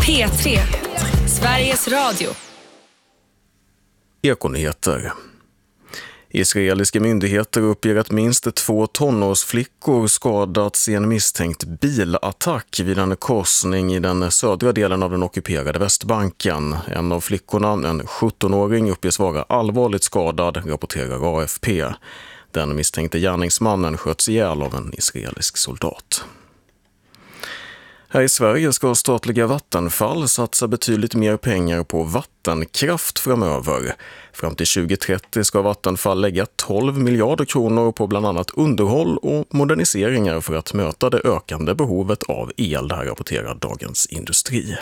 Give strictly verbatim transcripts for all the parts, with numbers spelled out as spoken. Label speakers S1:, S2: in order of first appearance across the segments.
S1: P tre, Sveriges Radio.
S2: Ekonyheter. Israeliska myndigheter uppger att minst två tonårsflickor skadats i en misstänkt bilattack vid en korsning i den södra delen av den ockuperade Västbanken. En av flickorna, en sjuttonåring, uppges vara allvarligt skadad, rapporterar A F P. Den misstänkte gärningsmannen sköts ihjäl av en israelisk soldat. Här i Sverige ska statliga Vattenfall satsa betydligt mer pengar på vattenkraft framöver. Fram till tjugo trettio ska Vattenfall lägga tolv miljarder kronor på bland annat underhåll och moderniseringar för att möta det ökande behovet av el, det här rapporterar Dagens Industri.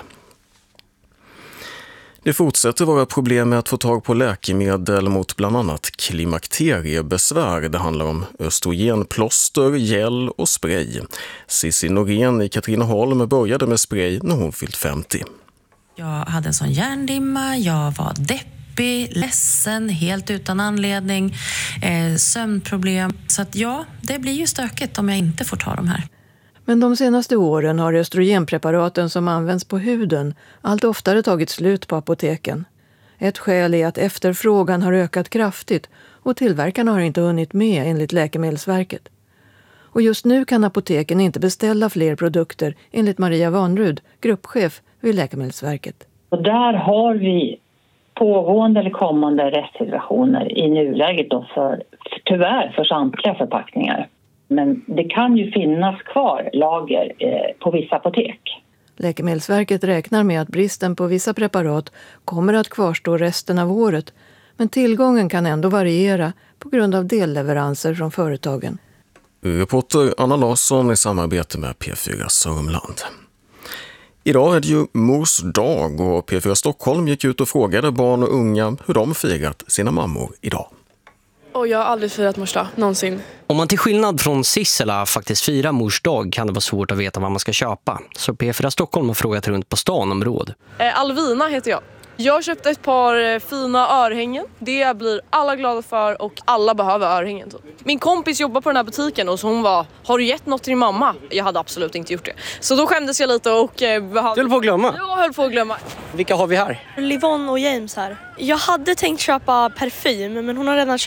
S2: Det fortsätter vara problem med att få tag på läkemedel mot bland annat klimakteriebesvär. Det handlar om östrogenplåster, gel och spray. Cissi Norén i Katrineholm började med spray när hon fyllt femtio.
S3: Jag hade en sån hjärndimma, jag var deppig, ledsen, helt utan anledning, eh, sömnproblem. Så att ja, det blir ju stökigt om jag inte får ta de här.
S4: Men de senaste åren har östrogenpreparaten som används på huden allt oftare tagit slut på apoteken. Ett skäl är att efterfrågan har ökat kraftigt och tillverkarna har inte hunnit med enligt Läkemedelsverket. Och just nu kan apoteken inte beställa fler produkter enligt Maria Vanrud, gruppchef vid Läkemedelsverket.
S5: Och där har vi pågående eller kommande rättssituationer i nuläget då för, tyvärr för samtliga förpackningar. Men det kan ju finnas kvar lager eh, på vissa apotek.
S4: Läkemedelsverket räknar med att bristen på vissa preparat kommer att kvarstå resten av året. Men tillgången kan ändå variera på grund av delleveranser från företagen.
S2: Reporter Anna Larsson i samarbete med P fyra Sörmland. Idag är det ju mors dag och P fyra Stockholm gick ut och frågade barn och unga hur de firat sina mammor idag.
S6: Och jag har aldrig firat mors dag, någonsin.
S7: Om man till skillnad från Sissela faktiskt firar mors dag kan det vara svårt att veta vad man ska köpa. Så P fyra Stockholm har frågat runt på stan om råd.
S6: Eh, Alvina heter jag. Jag köpte ett par fina örhängen. Det blir alla glada för och alla behöver örhängen. Min kompis jobbar på den här butiken och så hon var, har du gett något till din mamma? Jag hade absolut inte gjort det. Så då skämdes jag lite och... Eh, behövde...
S7: Du höll på att glömma?
S6: Jag höll på att glömma.
S7: Vilka har vi här?
S8: Livon och James här. Jag hade tänkt köpa parfym men hon har redan